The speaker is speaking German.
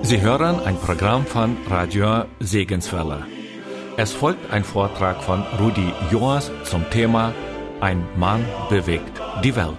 Sie hören ein Programm von Radio Segenswelle. Es folgt ein Vortrag von Rudi Joas zum Thema Ein Mann bewegt die Welt.